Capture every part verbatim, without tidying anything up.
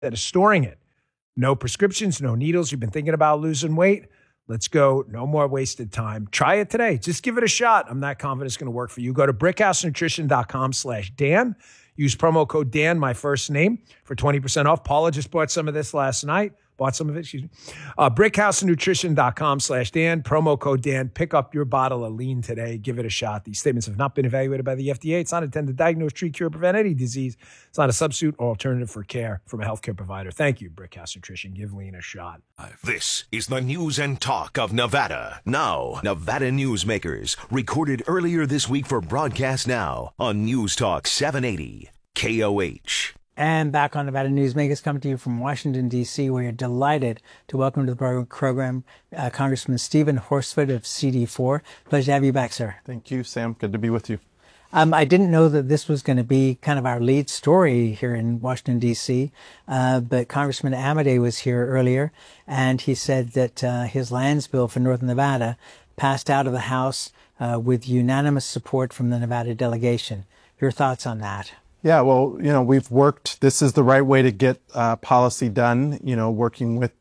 that is storing it. No prescriptions, no needles. You've been thinking about losing weight? Let's go. No more wasted time. Try it today. Just give it a shot. I'm not confident it's going to work for you. Go to brickhousenutrition.com slash Dan. Use promo code Dan, my first name, for twenty percent off. Paula just bought some of this last night. Bought some of it, excuse me. Uh, brickhousenutrition.com slash Dan. Promo code Dan. Pick up your bottle of lean today. Give it a shot. These statements have not been evaluated by the F D A. It's not intended to diagnose, treat, cure, prevent any disease. It's not a substitute or alternative for care from a healthcare provider. Thank you, Brickhouse Nutrition. Give lean a shot. This is the news and talk of Nevada. Now, Nevada Newsmakers, recorded earlier this week for broadcast now on News Talk seven eighty K O H. And back on Nevada Newsmakers, coming to you from Washington, D C, where you're delighted to welcome to the program uh, Congressman Stephen Horsford of C D four. Pleasure to have you back, sir. Thank you, Sam. Good to be with you. Um, I didn't know that this was going to be kind of our lead story here in Washington, D C, uh, but Congressman Amodei was here earlier, and he said that uh, his lands bill for Northern Nevada passed out of the House uh, with unanimous support from the Nevada delegation. Your thoughts on that? Yeah, well, you know, we've worked, this is the right way to get uh, policy done, you know, working with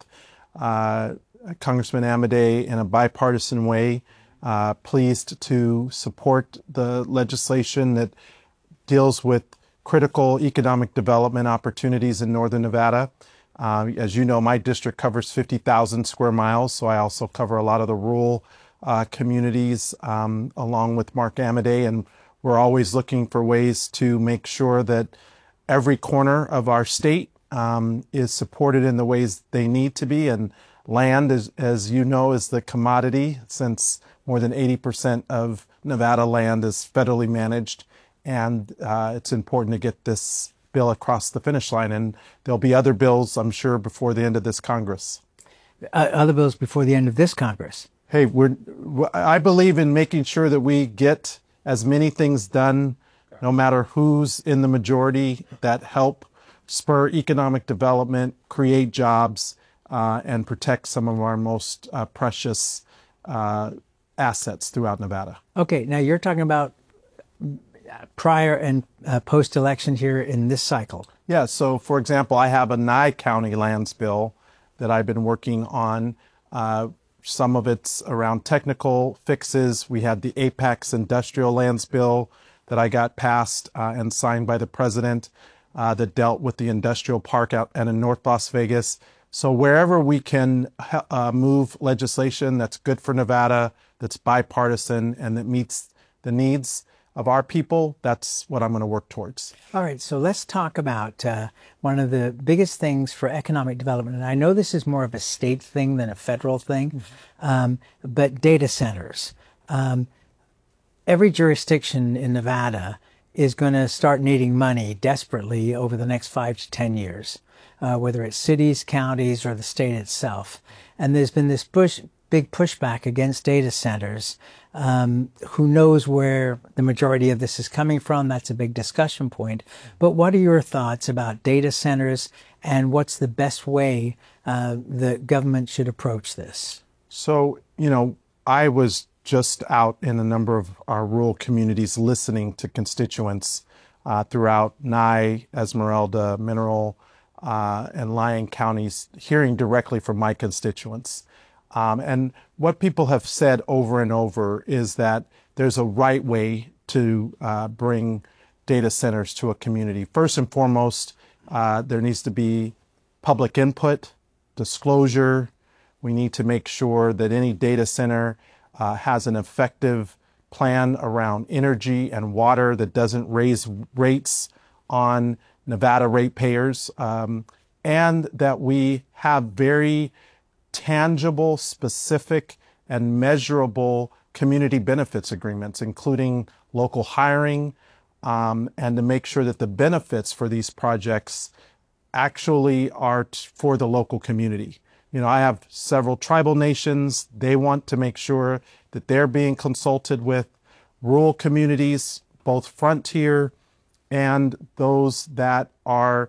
uh, Congressman Amodei in a bipartisan way. Uh, pleased to support the legislation that deals with critical economic development opportunities in Northern Nevada. Uh, as you know, my district covers fifty thousand square miles, so I also cover a lot of the rural uh, communities um, along with Mark Amodei, and we're always looking for ways to make sure that every corner of our state um, is supported in the ways they need to be. And land, is, as you know, is the commodity, since more than eighty percent of Nevada land is federally managed. And uh, it's important to get this bill across the finish line. And there'll be other bills, I'm sure, before the end of this Congress. Uh, other bills before the end of this Congress? Hey, we're, I believe in making sure that we get as many things done, no matter who's in the majority, that help spur economic development, create jobs, uh, and protect some of our most uh, precious uh, assets throughout Nevada. Okay, now you're talking about prior and uh, post-election here in this cycle. Yeah, so for example, I have a Nye County lands bill that I've been working on. Uh, Some of it's around technical fixes. We had the Apex Industrial Lands Bill that I got passed uh, and signed by the president uh, that dealt with the industrial park out and in North Las Vegas. So wherever we can uh, move legislation that's good for Nevada, that's bipartisan, and that meets the needs of our people, that's what I'm going to work towards. All right, so let's talk about uh, one of the biggest things for economic development, and I know this is more of a state thing than a federal thing, mm-hmm. um, but data centers. Um, every jurisdiction in Nevada is going to start needing money desperately over the next five to ten years, uh, whether it's cities, counties, or the state itself. And there's been this push, big pushback against data centers. Um, who knows where the majority of this is coming from? That's a big discussion point. But what are your thoughts about data centers, and what's the best way uh, the government should approach this? So, you know, I was just out in a number of our rural communities listening to constituents uh, throughout Nye, Esmeralda, Mineral, uh, and Lyon counties, hearing directly from my constituents. Um, and what people have said over and over is that there's a right way to uh, bring data centers to a community. First and foremost, uh, there needs to be public input, disclosure. We need to make sure that any data center uh, has an effective plan around energy and water that doesn't raise rates on Nevada ratepayers, um, and that we have very tangible, specific, and measurable community benefits agreements, including local hiring, um, and to make sure that the benefits for these projects actually are t- for the local community. You know, I have several tribal nations. They want to make sure that they're being consulted with. Rural communities, both frontier and those that are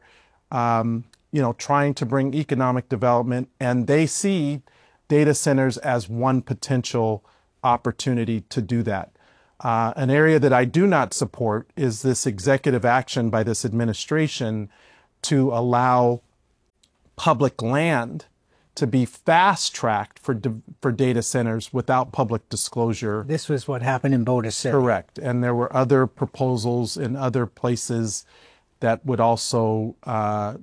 um, you know, trying to bring economic development, and they see data centers as one potential opportunity to do that. Uh, an area that I do not support is this executive action by this administration to allow public land to be fast-tracked for de- for data centers without public disclosure. This was what happened in Boulder City. Correct. And there were other proposals in other places that would also uh,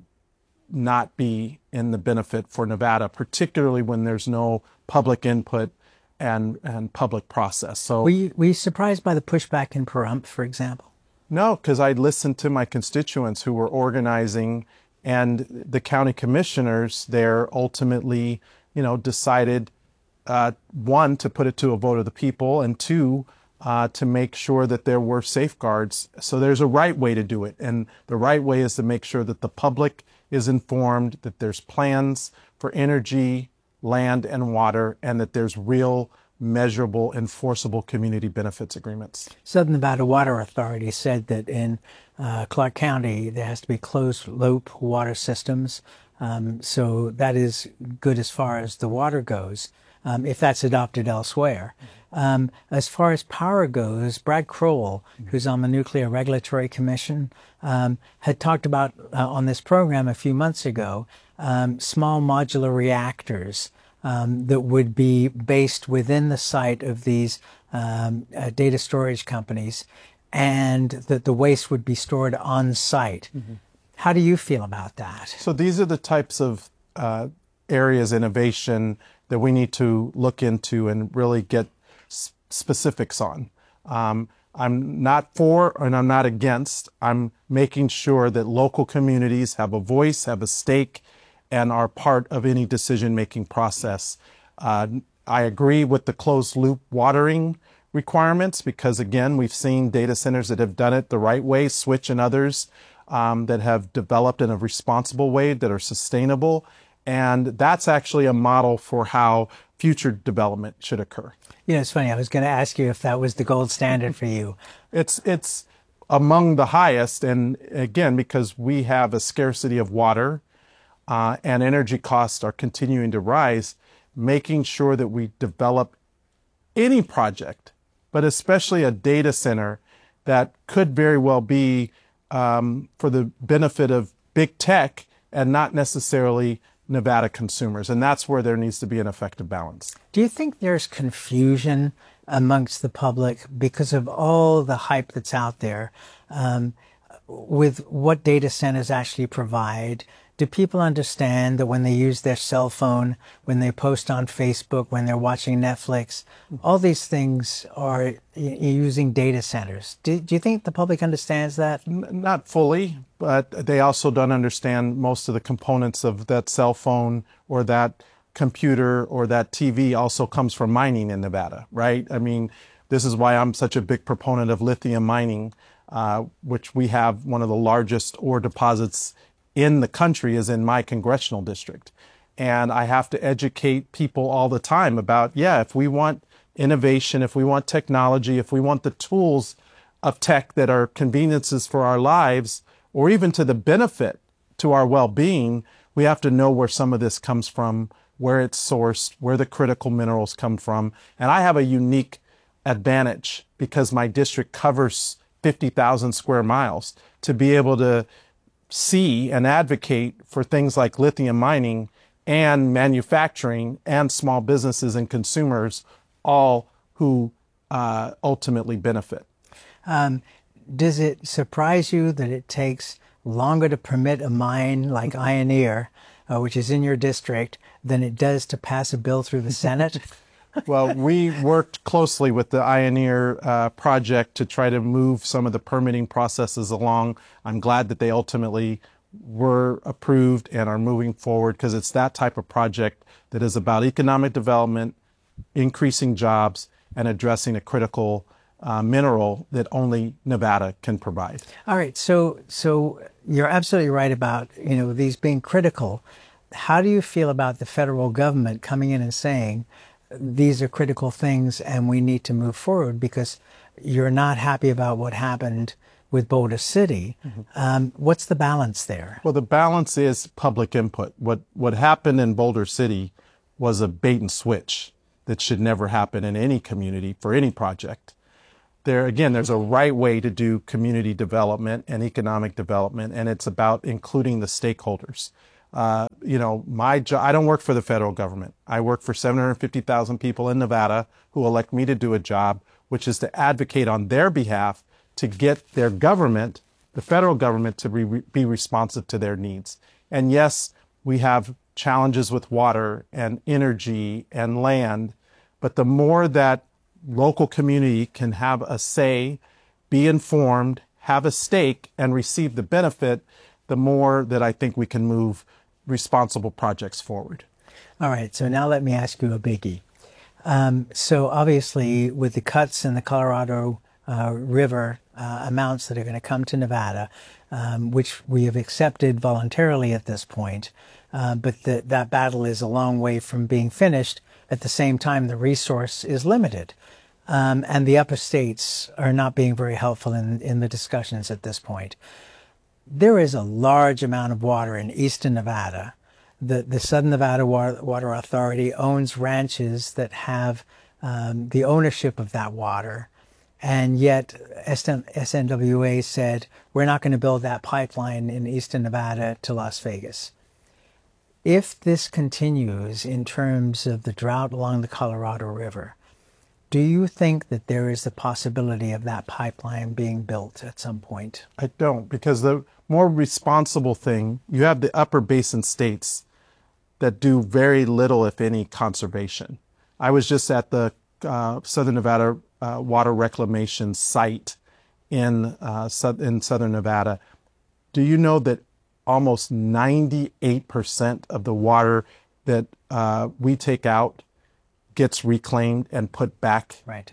not be in the benefit for Nevada, particularly when there's no public input and, and public process. So Were you, were you surprised by the pushback in Pahrump, for example? no, because I listened to my constituents who were organizing, and the county commissioners there ultimately, you know, decided, uh, one, to put it to a vote of the people, and two, uh, to make sure that there were safeguards. So there's a right way to do it. And the right way is to make sure that the public is informed, that there's plans for energy, land, and water, and that there's real, measurable, enforceable community benefits agreements. Southern Nevada Water Authority said that in uh, Clark County, there has to be closed loop water systems. Um, so that is good as far as the water goes, um, if that's adopted elsewhere. Um, as far as power goes, Brad Crowell, who's on the Nuclear Regulatory Commission, um, had talked about uh, on this program a few months ago, um, small modular reactors um, that would be based within the site of these um, uh, data storage companies, and that the waste would be stored on site. Mm-hmm. How do you feel about that? So these are the types of uh, areas, innovation, that we need to look into and really get s- specifics on. Um, I'm not for and I'm not against. I'm making sure that local communities have a voice, have a stake, and are part of any decision-making process. Uh, I agree with the closed loop watering requirements because, again, we've seen data centers that have done it the right way, Switch and others, um, that have developed in a responsible way, that are sustainable. And that's actually a model for how future development should occur. You know, it's funny. I was going to ask you if that was the gold standard for you. It's it's among the highest, and again, because we have a scarcity of water uh, and energy costs are continuing to rise, making sure that we develop any project, but especially a data center that could very well be um, for the benefit of big tech and not necessarily Nevada consumers. And that's where there needs to be an effective balance. Do you think there's confusion amongst the public because of all the hype that's out there um, with what data centers actually provide? Do people understand that when they use their cell phone, when they post on Facebook, when they're watching Netflix, all these things are using data centers? Do, do you think the public understands that? N- not fully, but they also don't understand most of the components of that cell phone or that computer or that T V also comes from mining in Nevada, right? I mean, this is why I'm such a big proponent of lithium mining, uh, which we have one of the largest ore deposits in the country is in my congressional district. And I have to educate people all the time about, yeah, if we want innovation, if we want technology, if we want the tools of tech that are conveniences for our lives, or even to the benefit to our well-being, we have to know where some of this comes from, where it's sourced, where the critical minerals come from. And I have a unique advantage because my district covers fifty thousand square miles to be able to see and advocate for things like lithium mining and manufacturing and small businesses and consumers, all who uh, ultimately benefit. Um, does it surprise you that it takes longer to permit a mine like Ioneer, uh, which is in your district, than it does to pass a bill through the Senate? Well, we worked closely with the Ioneer uh, project to try to move some of the permitting processes along. I'm glad that they ultimately were approved and are moving forward because it's that type of project that is about economic development, increasing jobs, and addressing a critical uh, mineral that only Nevada can provide. All right. So, so you're absolutely right about, you know, these being critical. How do you feel about the federal government coming in and saying, these are critical things and we need to move forward because you're not happy about what happened with Boulder City? Mm-hmm. Um, what's the balance there? Well, the balance is public input. What, what happened in Boulder City was a bait and switch that should never happen in any community for any project. There, again, there's a right way to do community development and economic development, and it's about including the stakeholders. Uh, you know, my job, I don't work for the federal government. I work for seven hundred fifty thousand people in Nevada who elect me to do a job, which is to advocate on their behalf to get their government, the federal government, to be, be responsive to their needs. And yes, we have challenges with water and energy and land, but the more that local community can have a say, be informed, have a stake, and receive the benefit, the more that I think we can move responsible projects forward. All right, so now let me ask you a biggie. Um, so obviously, with the cuts in the Colorado uh, River uh, amounts that are going to come to Nevada, um, which we have accepted voluntarily at this point, uh, but the, that battle is a long way from being finished. At the same time, the resource is limited. Um, and the upper states are not being very helpful in, in the discussions at this point. There is a large amount of water in eastern Nevada. The, the Southern Nevada Water, Water Authority owns ranches that have um, the ownership of that water. And yet S N W A said, we're not going to build that pipeline in eastern Nevada to Las Vegas. If this continues in terms of the drought along the Colorado River, do you think that there is the possibility of that pipeline being built at some point? I don't, because the more responsible thing, you have the upper basin states that do very little, if any, conservation. I was just at the uh, Southern Nevada uh, Water Reclamation site in, uh, in Southern Nevada. Do you know that almost ninety-eight percent of the water that uh, we take out gets reclaimed and put back? Right.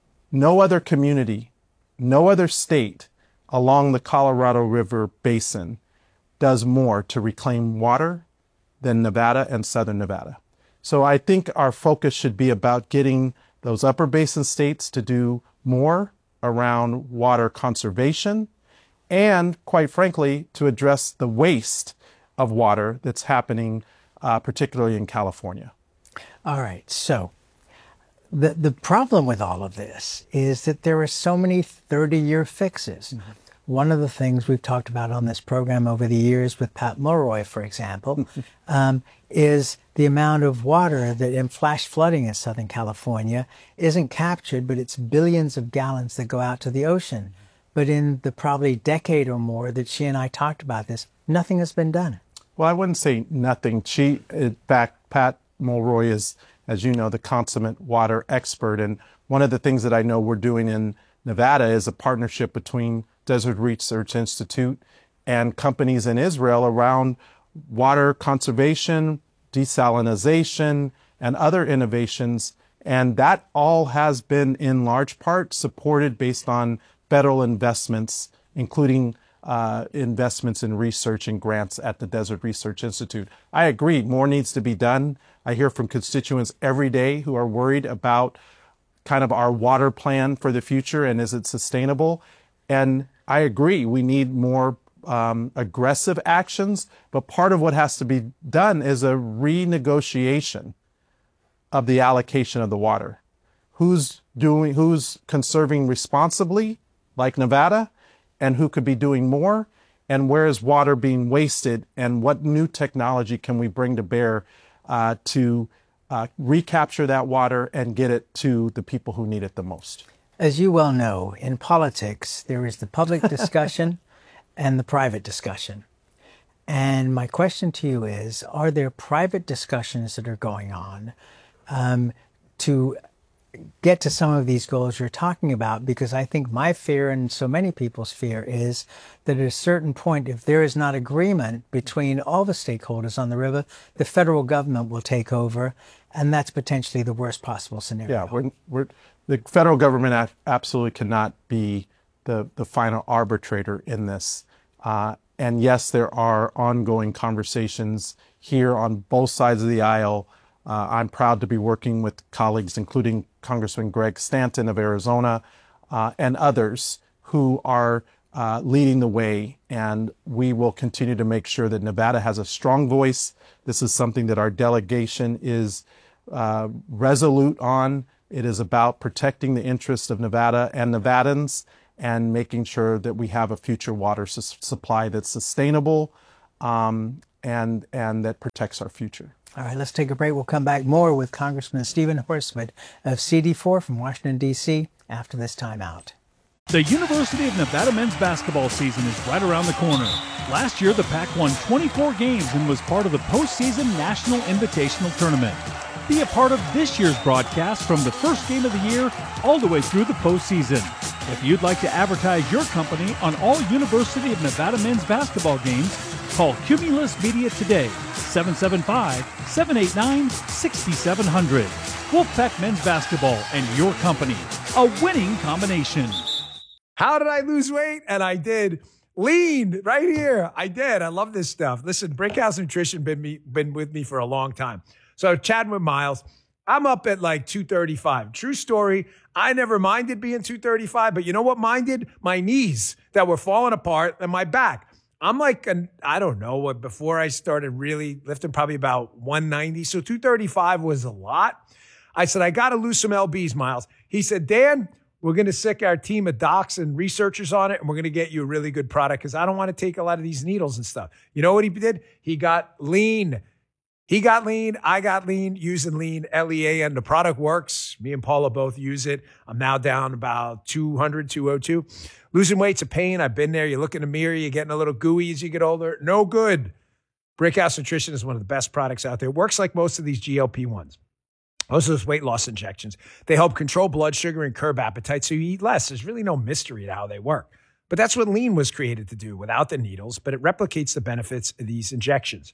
No other community, no other state along the Colorado River basin does more to reclaim water than Nevada and Southern Nevada. So I think our focus should be about getting those upper basin states to do more around water conservation and, quite frankly, to address the waste of water that's happening, uh, particularly in California. All right. So the the problem with all of this is that there are so many thirty-year fixes. Mm-hmm. One of the things we've talked about on this program over the years with Pat Mulroy, for example, um, is the amount of water that in flash flooding in Southern California isn't captured, but it's billions of gallons that go out to the ocean. But in the probably decade or more that she and I talked about this, nothing has been done. Well, I wouldn't say nothing. She, in fact, Pat Mulroy is, as you know, the consummate water expert. And one of the things that I know we're doing in Nevada is a partnership between Desert Research Institute and companies in Israel around water conservation, desalination, and other innovations. And that all has been in large part supported based on federal investments, including uh, investments in research and grants at the Desert Research Institute. I agree, more needs to be done. I hear from constituents every day who are worried about kind of our water plan for the future and is it sustainable? And I agree, we need more um, aggressive actions, but part of what has to be done is a renegotiation of the allocation of the water. Who's doing, who's conserving responsibly, like Nevada, and who could be doing more, and where is water being wasted, and what new technology can we bring to bear uh, to uh, recapture that water and get it to the people who need it the most. As you well know, in politics, there is the public discussion and the private discussion. And my question to you is, are there private discussions that are going on um, to get to some of these goals you're talking about? Because I think my fear and so many people's fear is that at a certain point, if there is not agreement between all the stakeholders on the river, the federal government will take over, and that's potentially the worst possible scenario. Yeah, we're, we're, the federal government absolutely cannot be the, the final arbitrator in this. Uh, and yes, there are ongoing conversations here on both sides of the aisle. Uh, I'm proud to be working with colleagues, including Congressman Greg Stanton of Arizona uh, and others who are uh, leading the way. And we will continue to make sure that Nevada has a strong voice. This is something that our delegation is uh, resolute on. It is about protecting the interests of Nevada and Nevadans and making sure that we have a future water su- supply that's sustainable um, and and that protects our future. All right, let's take a break. We'll come back more with Congressman Stephen Horsford of C D four from Washington, D C after this timeout. The University of Nevada men's basketball season is right around the corner. Last year, the Pac won twenty-four games and was part of the postseason National Invitational Tournament. Be a part of this year's broadcast from the first game of the year all the way through the postseason. If you'd like to advertise your company on all University of Nevada men's basketball games, call Cumulus Media today, seven seven five, seven eight nine, six seven zero zero. Wolfpack Men's Basketball and your company, a winning combination. How did I lose weight? And I did. Lean right here. I did. I love this stuff. Listen, Brickhouse Nutrition been me been with me for a long time. So chatting with Miles, I'm up at like two thirty-five. True story. I never minded being two thirty-five, but you know what minded? My knees that were falling apart and my back. I'm like, an, I don't know what, before I started really lifting, probably about one ninety. So two thirty-five was a lot. I said, I got to lose some L Bs, Miles. He said, Dan, we're going to sick our team of docs and researchers on it, and we're going to get you a really good product because I don't want to take a lot of these needles and stuff. You know what he did? He got lean. He got lean. I got lean using lean, L E A N. The product works. Me and Paula both use it. I'm now down about two hundred, two oh two. Losing weight's a pain. I've been there. You look in the mirror, you're getting a little gooey as you get older. No good. Brickhouse Nutrition is one of the best products out there. It works like most of these G L P ones. Most of those weight loss injections. They help control blood sugar and curb appetite so you eat less. There's really no mystery to how they work. But that's what lean was created to do without the needles, but it replicates the benefits of these injections.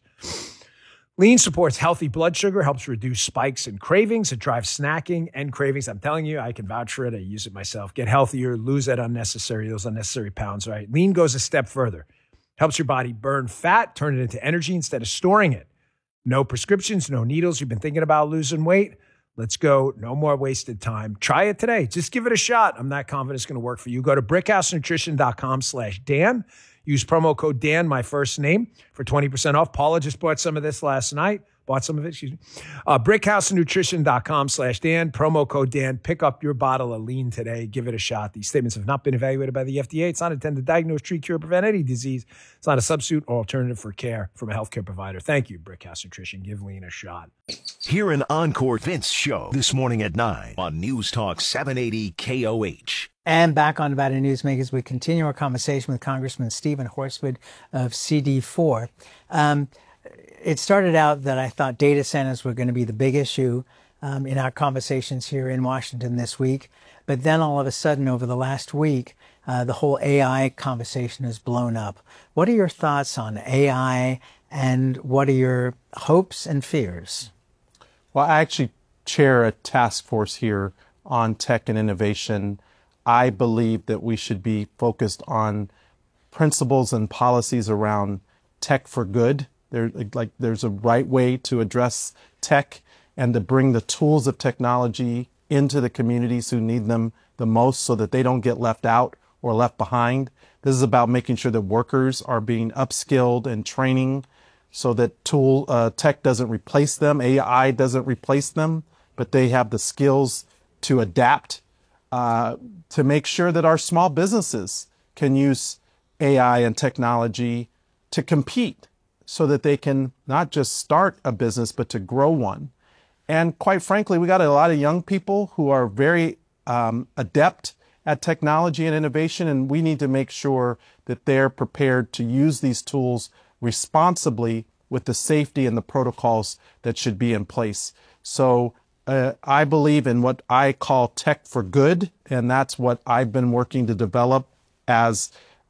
Lean supports healthy blood sugar, helps reduce spikes and cravings. It drives snacking and cravings. I'm telling you, I can vouch for it. I use it myself. Get healthier, lose that unnecessary, those unnecessary pounds, right? Lean goes a step further. Helps your body burn fat, turn it into energy instead of storing it. No prescriptions, no needles. You've been thinking about losing weight? Let's go. No more wasted time. Try it today. Just give it a shot. I'm not confident it's going to work for you. Go to brickhousenutrition.com slash Dan. Use promo code Dan, my first name, for twenty percent off. Paula just bought some of this last night. Bought some of it, excuse me. Uh, brickhousenutrition.com slash Dan. Promo code Dan. Pick up your bottle of lean today. Give it a shot. These statements have not been evaluated by the F D A. It's not intended to diagnose, treat, cure, or prevent any disease. It's not a substitute or alternative for care from a healthcare provider. Thank you, Brickhouse Nutrition. Give lean a shot. Hear an Encore Vince show this morning at nine on News Talk seven eighty K O H. And back on Nevada Newsmakers, we continue our conversation with Congressman Stephen Horsford of C D four. Um, it started out that I thought data centers were going to be the big issue um, in our conversations here in Washington this week. But then all of a sudden, over the last week, uh, the whole A I conversation has blown up. What are your thoughts on A I, and what are your hopes and fears? Well, I actually chair a task force here on tech and innovation. I believe that we should be focused on principles and policies around tech for good. There, like, there's a right way to address tech and to bring the tools of technology into the communities who need them the most so that they don't get left out or left behind. This is about making sure that workers are being upskilled and training so that tool uh, tech doesn't replace them, A I doesn't replace them, but they have the skills to adapt. Uh, to make sure that our small businesses can use A I and technology to compete so that they can not just start a business, but to grow one. And quite frankly, we got a lot of young people who are very um, adept at technology and innovation, and we need to make sure that they're prepared to use these tools responsibly with the safety and the protocols that should be in place. So Uh, I believe in what I call tech for good, and that's what I've been working to develop as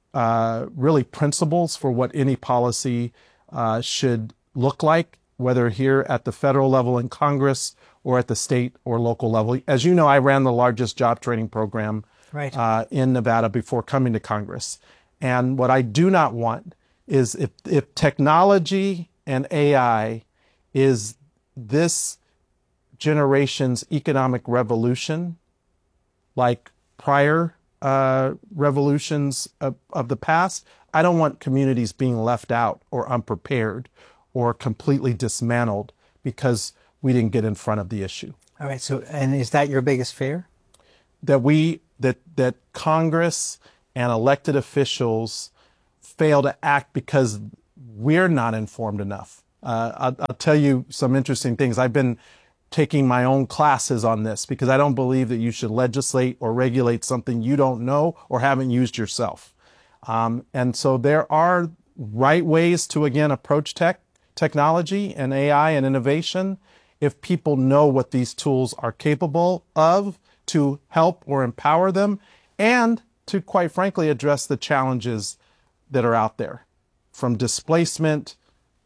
uh, really principles for what any policy uh, should look like, whether here at the federal level in Congress or at the state or local level. As you know, I ran the largest job training program right. uh, in Nevada before coming to Congress. And what I do not want is if, if technology and A I is this generation's economic revolution, like prior uh, revolutions of, of the past, I don't want communities being left out or unprepared or completely dismantled because we didn't get in front of the issue. All right. So, and is that your biggest fear? That we, that, that Congress and elected officials fail to act because we're not informed enough. Uh, I'll, I'll tell you some interesting things. I've been taking my own classes on this because I don't believe that you should legislate or regulate something you don't know or haven't used yourself. Um, and so there are right ways to, again, approach tech, technology and A I and innovation if people know what these tools are capable of to help or empower them and to, quite frankly, address the challenges that are out there, from displacement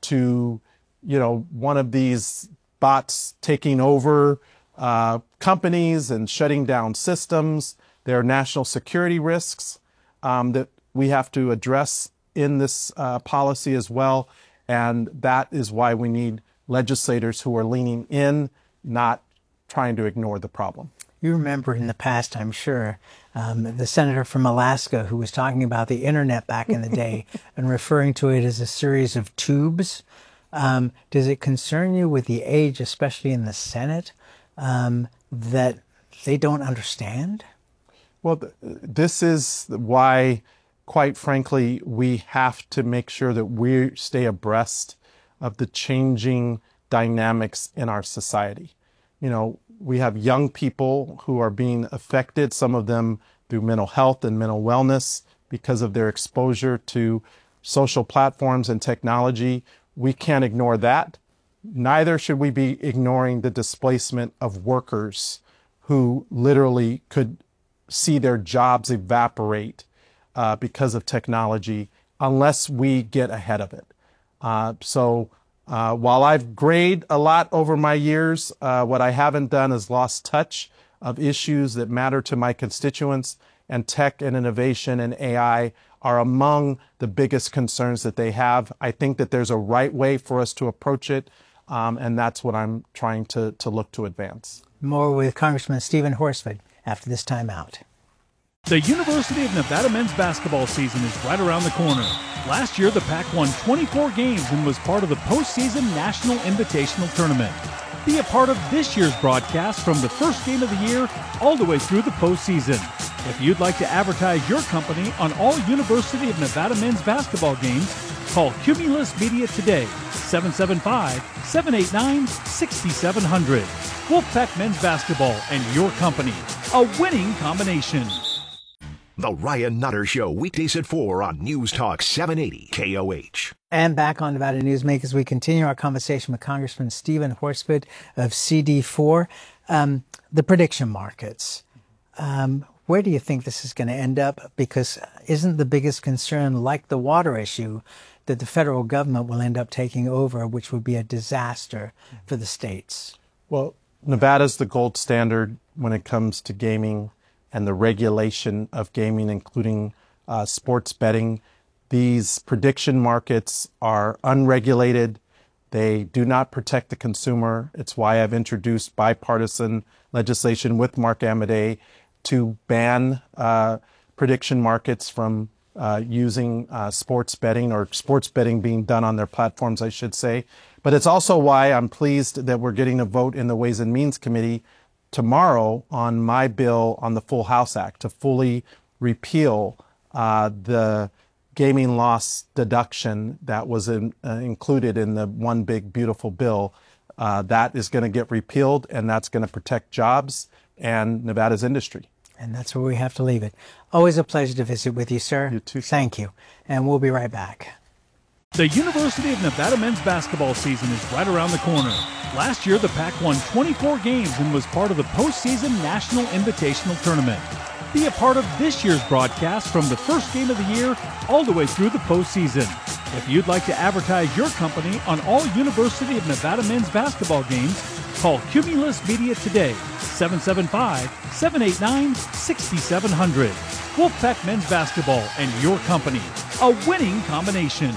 to, you know, one of these bots taking over uh, companies and shutting down systems. There are national security risks um, that we have to address in this uh, policy as well. And that is why we need legislators who are leaning in, not trying to ignore the problem. You remember in the past, I'm sure, um, the senator from Alaska who was talking about the internet back in the day and referring to it as a series of tubes. Um, does it concern you with the age, especially in the Senate, um, that they don't understand? Well, th- this is why, quite frankly, we have to make sure that we stay abreast of the changing dynamics in our society. You know, we have young people who are being affected, some of them through mental health and mental wellness because of their exposure to social platforms and technology. We can't ignore that. Neither should we be ignoring the displacement of workers who literally could see their jobs evaporate uh, because of technology unless we get ahead of it. Uh, so uh, while I've grayed a lot over my years, uh, what I haven't done is lost touch of issues that matter to my constituents, and tech and innovation and A I are among the biggest concerns that they have. I think that there's a right way for us to approach it, um, and that's what I'm trying to, to look to advance. More with Congressman Stephen Horsford after this time out. The University of Nevada men's basketball season is right around the corner. Last year, the Pac won twenty-four games and was part of the postseason National Invitational Tournament. Be a part of this year's broadcast from the first game of the year all the way through the postseason. If you'd like to advertise your company on all University of Nevada men's basketball games, call Cumulus Media today, seven seven five, seven eight nine, six seven zero zero. Wolfpack Men's Basketball and your company, a winning combination. The Ryan Nutter Show, weekdays at four on News Talk seven eighty K O H. And back on Nevada Newsmakers, we continue our conversation with Congressman Stephen Horsford of C D four. Um, the prediction markets. Um, where do you think this is going to end up? Because isn't the biggest concern, like the water issue, that the federal government will end up taking over, which would be a disaster for the states? Well, Nevada's the gold standard when it comes to gaming and the regulation of gaming, including uh, sports betting. These prediction markets are unregulated. They do not protect the consumer. It's why I've introduced bipartisan legislation with Mark Amodei to ban uh, prediction markets from uh, using uh, sports betting or sports betting being done on their platforms, I should say. But it's also why I'm pleased that we're getting a vote in the Ways and Means Committee tomorrow on my bill on the Full House Act to fully repeal uh, the gaming loss deduction that was in, uh, included in the One Big Beautiful Bill. Uh, that is going to get repealed, and that's going to protect jobs and Nevada's industry. And that's where we have to leave it. Always a pleasure to visit with you, sir. You too. Thank you. And we'll be right back. The University of Nevada men's basketball season is right around the corner. Last year, the Pac won twenty-four games and was part of the postseason National Invitational Tournament. Be a part of this year's broadcast from the first game of the year all the way through the postseason. If you'd like to advertise your company on all University of Nevada men's basketball games, call Cumulus Media today, seven seven five, seven eight nine, six seven zero zero. Wolfpack Men's Basketball and your company, a winning combination.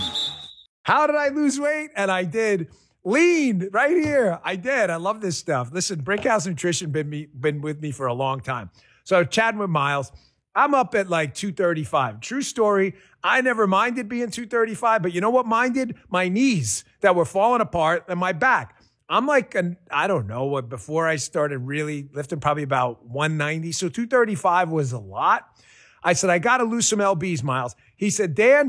How did I lose weight? And I did. Lean right here. I did. I love this stuff. Listen, Brickhouse Nutrition been me, been with me for a long time. So chatting with Miles, I'm up at like two thirty-five. True story. I never minded being two thirty-five, but you know what minded? My knees that were falling apart and my back. I'm like, an, I don't know, what before I started really lifting, probably about one ninety. So two thirty-five was a lot. I said, I got to lose some L Bs, Miles. He said, Dan,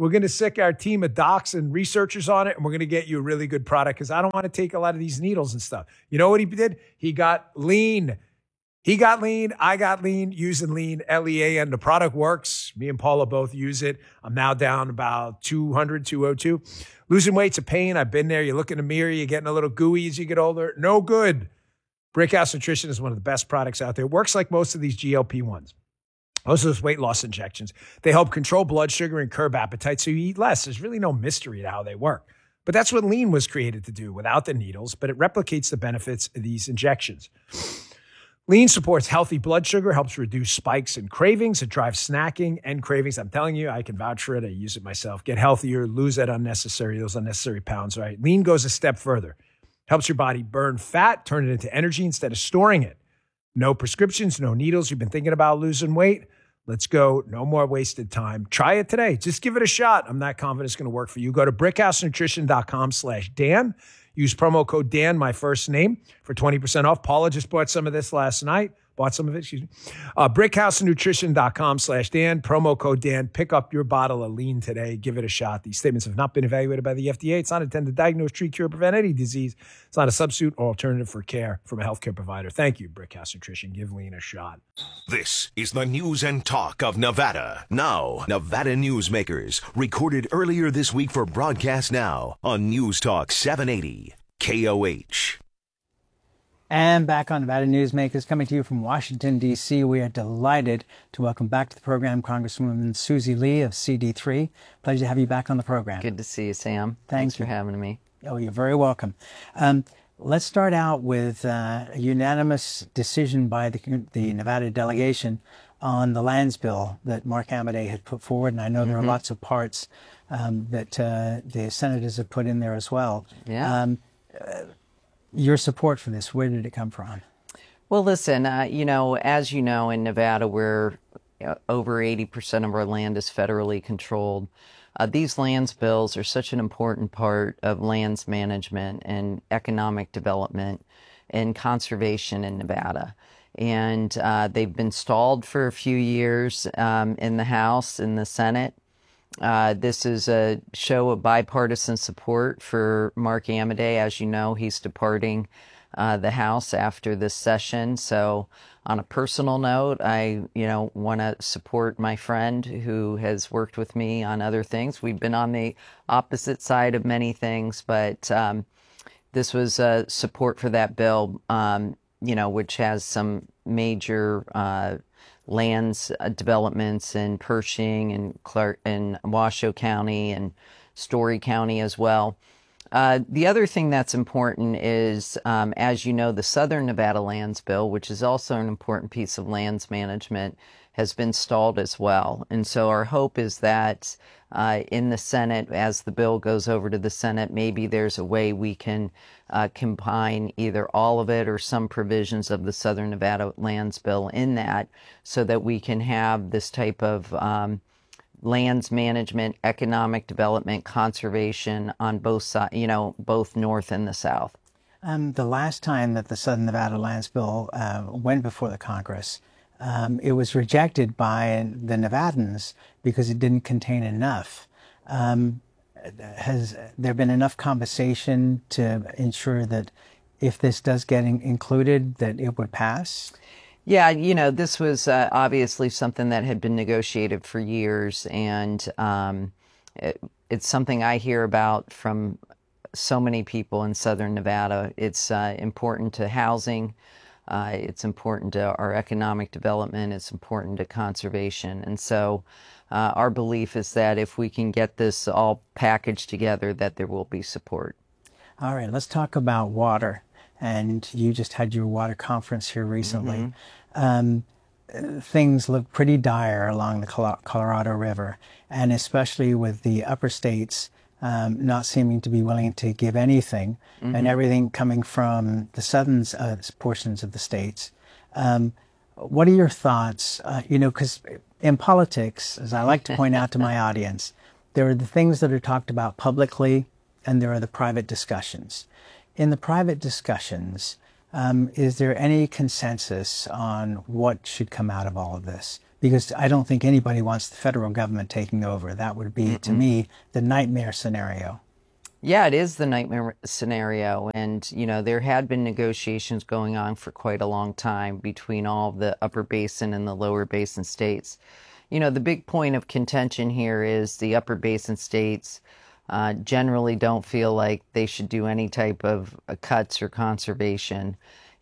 We're going to sick our team of docs and researchers on it, and we're going to get you a really good product because I don't want to take a lot of these needles and stuff. You know what he did? He got lean. He got lean. I got lean using lean, L E A N. The product works. Me and Paula both use it. I'm now down about two hundred, two oh two. Losing weight's a pain. I've been there. You look in the mirror, you're getting a little gooey as you get older. No good. Brickhouse Nutrition is one of the best products out there. It works like most of these G L P ones. Most of those weight loss injections. They help control blood sugar and curb appetite so you eat less. There's really no mystery to how they work. But that's what lean was created to do without the needles, but it replicates the benefits of these injections. Lean supports healthy blood sugar, helps reduce spikes and cravings. It drives snacking and cravings. I'm telling you, I can vouch for it. I use it myself. Get healthier, lose that unnecessary, those unnecessary pounds, right? Lean goes a step further. Helps your body burn fat, turn it into energy instead of storing it. No prescriptions, no needles. You've been thinking about losing weight? Let's go. No more wasted time. Try it today. Just give it a shot. I'm not confident it's going to work for you. Go to brickhousenutrition.com slash Dan. Use promo code Dan, my first name, for twenty percent off. Paula just bought some of this last night. Bought some of it, excuse me. Uh, brickhousenutrition.com slash Dan. Promo code Dan. Pick up your bottle of lean today. Give it a shot. These statements have not been evaluated by the F D A. It's not intended to diagnose, treat, cure, or prevent any disease. It's not a substitute or alternative for care from a healthcare provider. Thank you, Brickhouse Nutrition. Give lean a shot. This is the news and talk of Nevada. Now, Nevada Newsmakers, recorded earlier this week for broadcast now on News Talk seven eighty K O H. And back on Nevada Newsmakers, coming to you from Washington, D C, we are delighted to welcome back to the program Congresswoman Susie Lee of C D three. Pleasure to have you back on the program. Good to see you, Sam. Thank Thanks you. for having me. Oh, you're very welcome. Um, let's start out with uh, a unanimous decision by the, the Nevada delegation on the lands bill that Mark Amodei had put forward. And I know there Mm-hmm. are lots of parts um, that uh, the senators have put in there as well. Yeah. Um, uh, your support for this, where did it come from? Well, listen, uh, you know, as you know, in Nevada, where uh, over eighty percent of our land is federally controlled, uh, these lands bills are such an important part of lands management and economic development and conservation in Nevada. And uh, they've been stalled for a few years um, in the House, in the Senate. Uh, this is a show of bipartisan support for Mark Amodei. As you know, he's departing uh, the House after this session. So on a personal note, I, you know, want to support my friend who has worked with me on other things. We've been on the opposite side of many things, but um, this was uh, support for that bill, um, you know, which has some major uh lands uh, developments in Pershing and Clark and Washoe County and Story County as well. Uh, the other thing that's important is, um, as you know, the Southern Nevada Lands Bill, which is also an important piece of lands management, has been stalled as well. And so our hope is that uh, in the Senate, as the bill goes over to the Senate, maybe there's a way we can uh, combine either all of it or some provisions of the Southern Nevada Lands Bill in that, so that we can have this type of um, lands management, economic development, conservation on both sides, you know, both north and the south. Um, the last time that the Southern Nevada Lands Bill uh, went before the Congress, Um, it was rejected by the Nevadans because it didn't contain enough. Um, has there been enough conversation to ensure that if this does get in- included, that it would pass? Yeah, you know, this was uh, obviously something that had been negotiated for years, and um, it, it's something I hear about from so many people in Southern Nevada. It's uh, important to housing. Uh, it's important to our economic development. It's important to conservation. And so uh, our belief is that if we can get this all packaged together, that there will be support. All right, let's talk about water. And you just had your water conference here recently. Mm-hmm. Um, things look pretty dire along the Colorado River, and especially with the upper states Um, not seeming to be willing to give anything, mm-hmm. and everything coming from the southern uh, portions of the states. Um, what are your thoughts? Uh, you know, because in politics, as I like to point out to my audience, there are the things that are talked about publicly, and there are the private discussions. In the private discussions, um, is there any consensus on what should come out of all of this? because I don't think anybody wants the federal government taking over. That would be, mm-hmm. to me, the nightmare scenario. Yeah, it is the nightmare scenario. And, you know, there had been negotiations going on for quite a long time between all the upper basin and the lower basin states. You know, the big point of contention here is the upper basin states uh, generally don't feel like they should do any type of uh, cuts or conservation,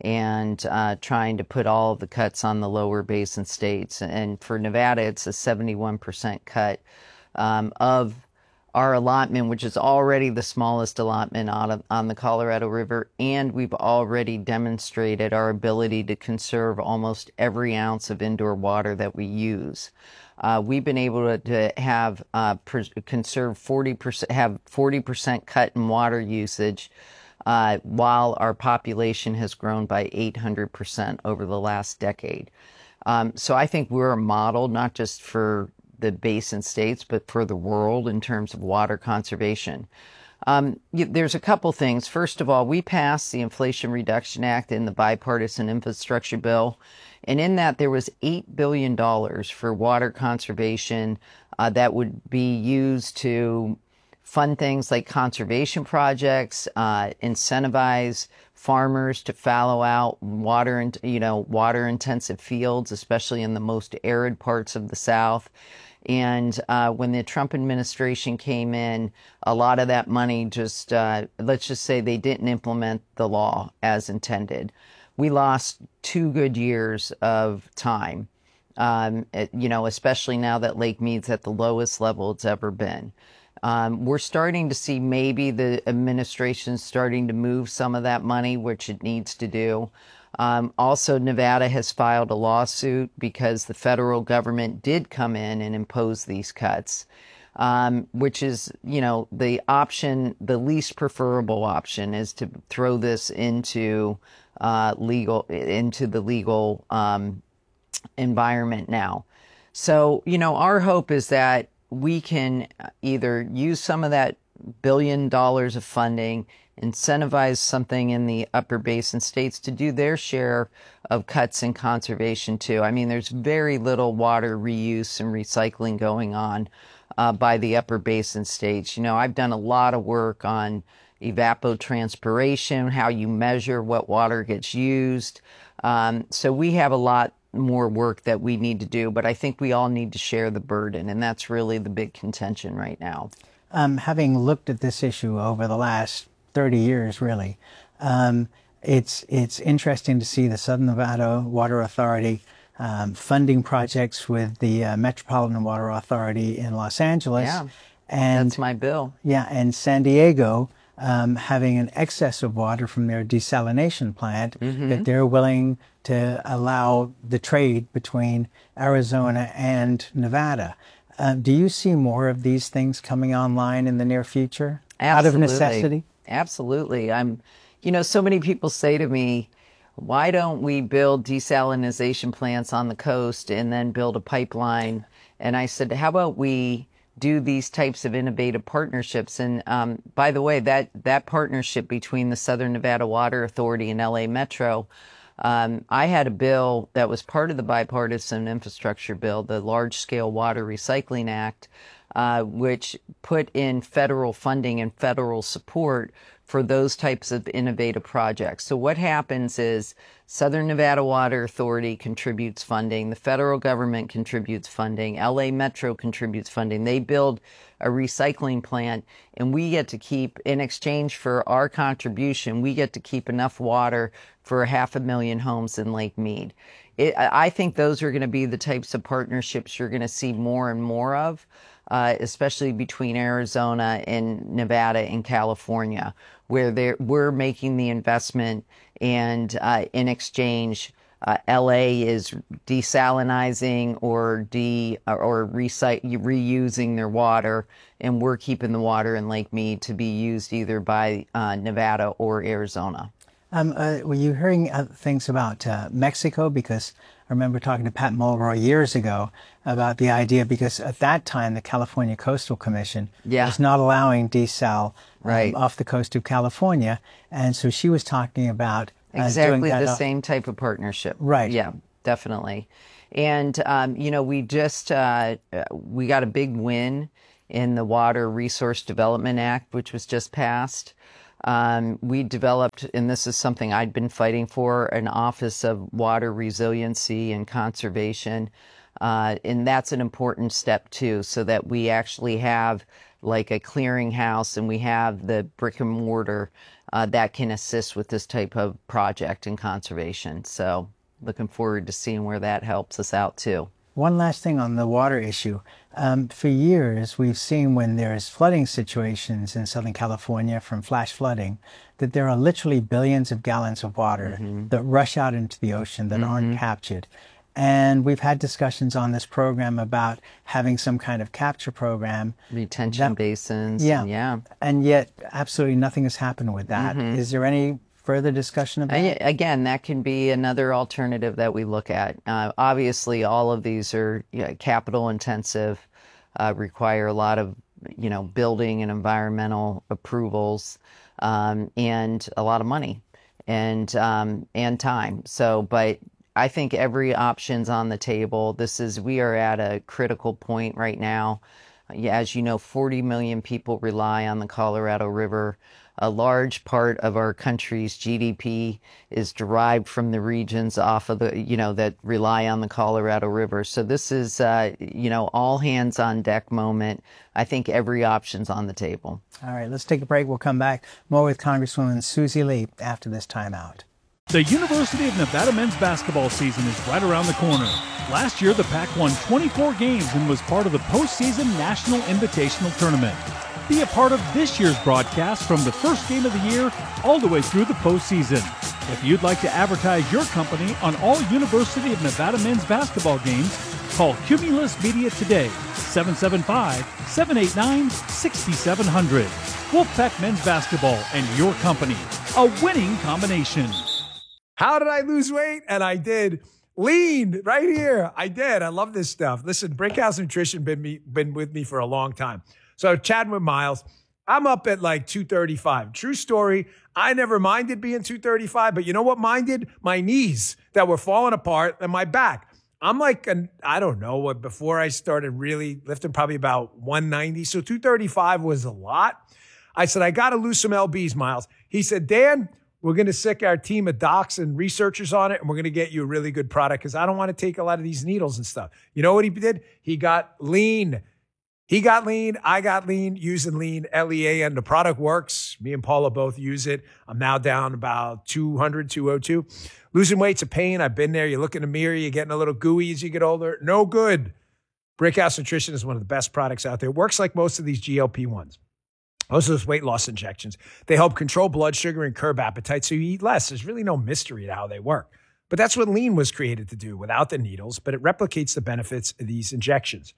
and uh, trying to put all of the cuts on the lower basin states. And for Nevada, it's a seventy-one percent cut um, of our allotment, which is already the smallest allotment on, of, on the Colorado River, and we've already demonstrated our ability to conserve almost every ounce of indoor water that we use. Uh, we've been able to, to have uh, pres- conserve forty percent, have forty percent cut in water usage, uh, while our population has grown by eight hundred percent over the last decade. Um, so I think we're a model, not just for the basin states, but for the world in terms of water conservation. Um, there's a couple things. First of all, we passed the Inflation Reduction Act in the bipartisan infrastructure bill. And in that, there was eight billion dollars for water conservation uh, that would be used to fund things like conservation projects, uh, incentivize farmers to fallow out water and, you know, water intensive fields, especially in the most arid parts of the South. And uh, when the Trump administration came in, a lot of that money just, uh, let's just say they didn't implement the law as intended. We lost two good years of time, um, it, you know, especially now that Lake Mead's at the lowest level it's ever been. Um, we're starting to see maybe the administration starting to move some of that money, which it needs to do. Um, also, Nevada has filed a lawsuit because the federal government did come in and impose these cuts, um, which is, you know, the option, the least preferable option is to throw this into uh, legal, into the legal um, environment now. So, you know, our hope is that we can either use some of that billion dollars of funding, incentivize something in the upper basin states to do their share of cuts in conservation too. I mean, there's very little water reuse and recycling going on uh, by the upper basin states. You know, I've done a lot of work on evapotranspiration, how you measure what water gets used. Um, so we have a lot more work that we need to do, but I think we all need to share the burden, and that's really the big contention right now. Um, having looked at this issue over the last thirty years, really, um, it's it's interesting to see the Southern Nevada Water Authority um, funding projects with the uh, Metropolitan Water Authority in Los Angeles. Yeah, and that's my bill. Yeah, and San Diego um, having an excess of water from their desalination plant mm-hmm. that they're willing to allow the trade between Arizona and Nevada. Uh, do you see more of these things coming online in the near future? Absolutely. Out of necessity? Absolutely. I'm, you know, so many people say to me, why don't we build desalination plants on the coast and then build a pipeline? And I said, how about we do these types of innovative partnerships? And um, by the way, that, that partnership between the Southern Nevada Water Authority and L A Metro, Um, I had a bill that was part of the bipartisan infrastructure bill, the Large Scale Water Recycling Act, uh, which put in federal funding and federal support for those types of innovative projects. So what happens is Southern Nevada Water Authority contributes funding, the federal government contributes funding, L A Metro contributes funding. They build a recycling plant, and we get to keep, in exchange for our contribution, we get to keep enough water for half a million homes in Lake Mead. It, I think those are going to be the types of partnerships you're going to see more and more of, uh, especially between Arizona and Nevada and California, where they're, we're making the investment, and uh, in exchange, Uh, L A is desalinizing or de or recy- reusing their water, and we're keeping the water in Lake Mead to be used either by uh, Nevada or Arizona. Um, uh, were you hearing uh, things about uh, Mexico? Because I remember talking to Pat Mulroy years ago about the idea, because at that time the California Coastal Commission yeah. was not allowing desal um, right. off the coast of California, and so she was talking about Exactly uh, the off- same type of partnership. Right. Yeah, definitely. And, um, you know, we just, uh, we got a big win in the Water Resource Development Act, which was just passed. Um, we developed, and this is something I'd been fighting for, an Office of Water Resiliency and Conservation. Uh, and that's an important step too, so that we actually have like a clearinghouse and we have the brick and mortar uh, that can assist with this type of project and conservation. So looking forward to seeing where that helps us out too. One last thing on the water issue. Um, for years, we've seen when there's flooding situations in Southern California from flash flooding, that there are literally billions of gallons of water mm-hmm. that rush out into the ocean that mm-hmm. aren't captured. And we've had discussions on this program about having some kind of capture program. Retention that, basins. Yeah. Yeah. And yet, absolutely nothing has happened with that. Mm-hmm. Is there any further discussion of that? Again, that can be another alternative that we look at. Uh, obviously, all of these are you know, capital intensive, uh, require a lot of you know building and environmental approvals, um, and a lot of money and um, and time. So, but I think every option's on the table. This is we are at a critical point right now. As you know, forty million people rely on the Colorado River. A large part of our country's G D P is derived from the regions off of the, you know, that rely on the Colorado River. So this is, uh, you know, all hands on deck moment. I think every option's on the table. All right, let's take a break. We'll come back more with Congresswoman Susie Lee after this timeout. The University of Nevada men's basketball season is right around the corner. Last year, the Pac won twenty-four games and was part of the postseason National Invitational Tournament. Be a part of this year's broadcast from the first game of the year all the way through the postseason. If you'd like to advertise your company on all University of Nevada men's basketball games, call Cumulus Media today, seven seven five, seven eight nine, six seven zero zero. Wolfpack Men's Basketball and your company, a winning combination. How did I lose weight? And I did. Lean right here. I did. I love this stuff. Listen, Brickhouse Nutrition been me, been with me for a long time. So chatting with Miles, I'm up at like two thirty-five. True story. I never minded being two thirty-five, but you know what minded? My knees that were falling apart and my back. I'm like, an, I don't know what, before I started really lifting, probably about one ninety. So two thirty-five was a lot. I said, I got to lose some L Bs, Miles. He said, Dan, we're going to sick our team of docs and researchers on it, and we're going to get you a really good product because I don't want to take a lot of these needles and stuff. You know what he did? He got lean. He got lean. I got lean using lean, L E A N. The product works. Me and Paula both use it. I'm now down about two hundred, two oh two. Losing weight's a pain. I've been there. You look in the mirror, you're getting a little gooey as you get older. No good. Brickhouse Nutrition is one of the best products out there. It works like most of these G L P ones. Most of those weight loss injections. They help control blood sugar and curb appetite so you eat less. There's really no mystery to how they work. But that's what lean was created to do without the needles, but it replicates the benefits of these injections.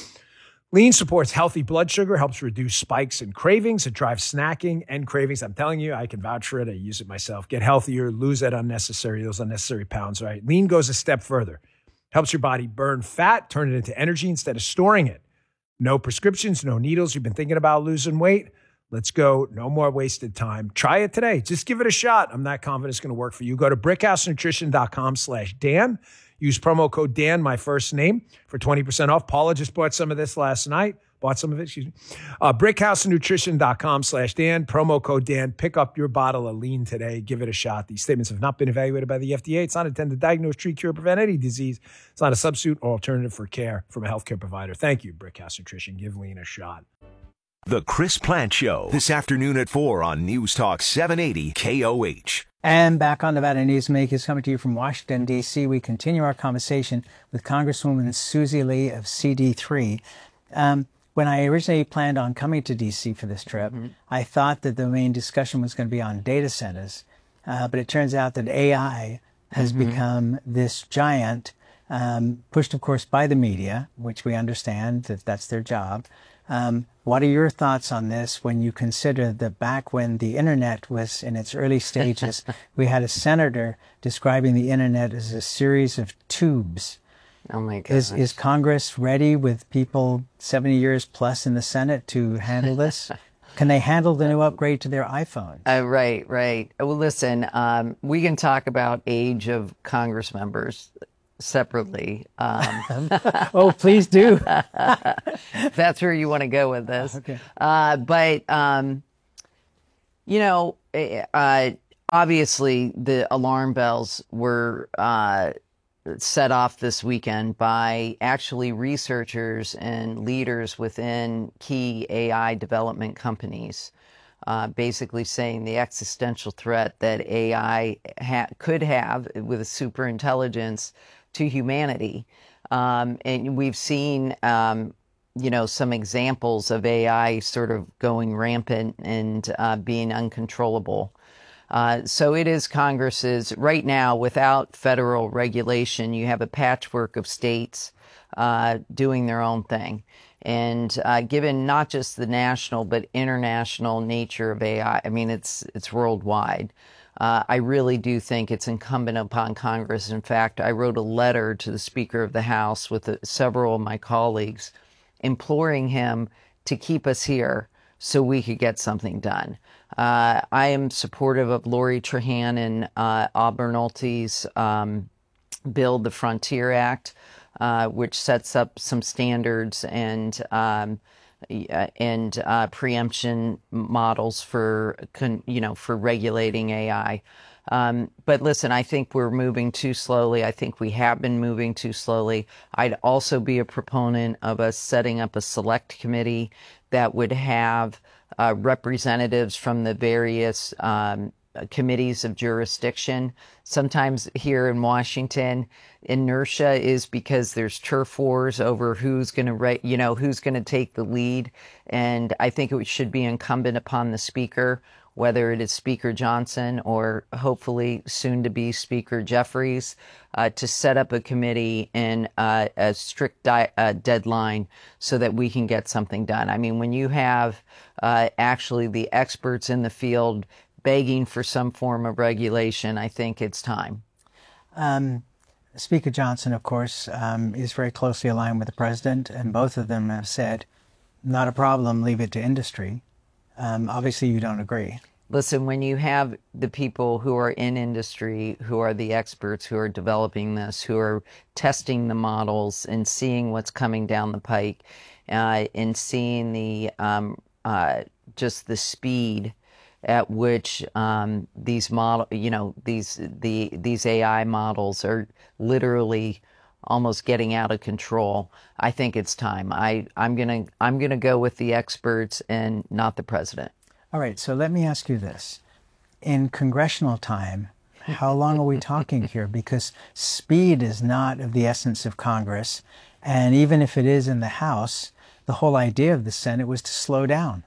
Lean supports healthy blood sugar, helps reduce spikes and cravings. It drives snacking and cravings. I'm telling you, I can vouch for it. I use it myself. Get healthier, lose that unnecessary, those unnecessary pounds, right? Lean goes a step further. Helps your body burn fat, turn it into energy instead of storing it. No prescriptions, no needles. You've been thinking about losing weight? Let's go. No more wasted time. Try it today. Just give it a shot. I'm not confident it's going to work for you. Go to brickhousenutrition.com slash Dan. Use promo code Dan, my first name, for twenty percent off. Paula just bought some of this last night. Bought some of it, excuse me. Uh, brickhousenutrition.com slash Dan. Promo code Dan. Pick up your bottle of lean today. Give it a shot. These statements have not been evaluated by the F D A. It's not intended to diagnose, treat, cure, prevent any disease. It's not a substitute or alternative for care from a healthcare provider. Thank you, Brickhouse Nutrition. Give lean a shot. The Chris Plant Show, this afternoon at four on News Talk seven eighty K O H. And back on Nevada Newsmakers, coming to you from Washington, D C, we continue our conversation with Congresswoman Susie Lee of C D three. Um, when I originally planned on coming to D C for this trip, mm-hmm. I thought that the main discussion was going to be on data centers, uh, but it turns out that A I has mm-hmm. become this giant, um, pushed, of course, by the media, which we understand that that's their job. Um, what are your thoughts on this when you consider that back when the internet was in its early stages, we had a senator describing the internet as a series of tubes? Oh my gosh. Is, is Congress ready with people seventy years plus in the Senate to handle this? Can they handle the new upgrade to their iPhone? Uh, right, right. Well, listen, um, we can talk about age of Congress members. separately. Um, oh, please do. that's where you want to go with this. Okay. Uh, but, um, you know, uh, obviously the alarm bells were uh, set off this weekend by actually researchers and leaders within key A I development companies. Uh, basically saying the existential threat that A I ha- could have with super intelligence to humanity. Um, and we've seen, um, you know, some examples of A I sort of going rampant and uh, being uncontrollable. Uh, so it is Congress's, right now, without federal regulation, you have a patchwork of states uh, doing their own thing. And uh, given not just the national but international nature of A I, I mean, it's it's worldwide. Uh, I really do think it's incumbent upon Congress. In fact, I wrote a letter to the Speaker of the House with uh, several of my colleagues imploring him to keep us here so we could get something done. Uh, I am supportive of Lori Trahan and uh, Auburn Nolte's um, bill, the Frontier Act. Uh, which sets up some standards and um, and uh, preemption models for con, you know for regulating A I. Um, but listen, I think we're moving too slowly. I think we have been moving too slowly. I'd also be a proponent of us setting up a select committee that would have uh, representatives from the various um, committees of jurisdiction. Sometimes here in Washington, inertia is because there's turf wars over who's going to, you know, who's going to take the lead. And I think it should be incumbent upon the Speaker, whether it is Speaker Johnson or hopefully soon to be Speaker Jeffries, uh, to set up a committee in uh, a strict di- uh, deadline so that we can get something done. I mean, when you have uh, actually the experts in the field begging for some form of regulation, I think it's time. Um, Speaker Johnson, of course, um, is very closely aligned with the president, and both of them have said, not a problem, leave it to industry. Um, obviously, you don't agree. Listen, when you have the people who are in industry, who are the experts, who are developing this, who are testing the models and seeing what's coming down the pike, uh, and seeing the um, uh, just the speed at which um, these model, you know, these the these A I models are literally almost getting out of control. I think it's time. I I'm gonna I'm gonna go with the experts and not the president. All right. So let me ask you this: in congressional time, how long are we talking here? Because speed is not of the essence of Congress, and even if it is in the House, the whole idea of the Senate was to slow down.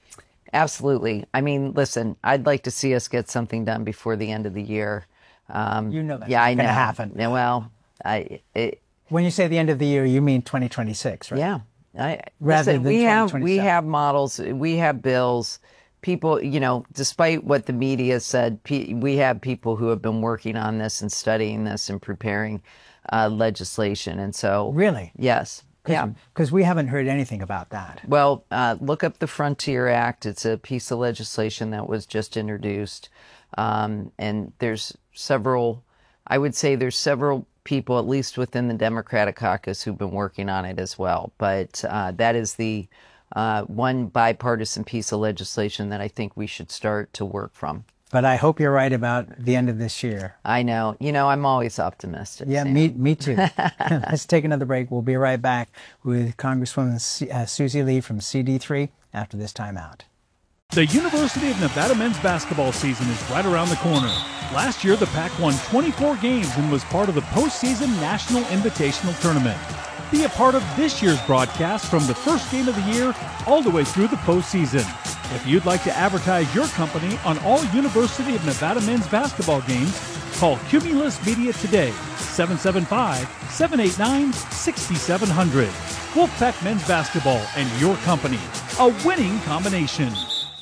Absolutely. I mean, listen, I'd like to see us get something done before the end of the year. Um, you know that's yeah, not I know. going to happen. Yeah, well, I. It, when you say the end of the year, you mean twenty twenty-six, right? Yeah. I, Rather listen, than we have twenty twenty-seven. we have models, we have bills. People, you know, despite what the media said, pe- we have people who have been working on this and studying this and preparing uh, legislation. And so, really, yes. Cause, yeah, because we haven't heard anything about that. Well, uh, look up the Frontier Act. It's a piece of legislation that was just introduced. Um, and there's several, I would say there's several people, at least within the Democratic caucus, who've been working on it as well. But uh, that is the uh, one bipartisan piece of legislation that I think we should start to work from. But I hope you're right about the end of this year. I know. You know, I'm always optimistic. Yeah, Sam. me, me too. Let's take another break. We'll be right back with Congresswoman C- uh, Susie Lee from C D three after this timeout. The University of Nevada men's basketball season is right around the corner. Last year, the Pac won twenty-four games and was part of the postseason National Invitational Tournament. Be a part of this year's broadcast from the first game of the year all the way through the postseason. If you'd like to advertise your company on all University of Nevada men's basketball games, call Cumulus Media today, seven seven five, seven eight nine, six seven zero zero. Wolfpack Men's Basketball and your company, a winning combination.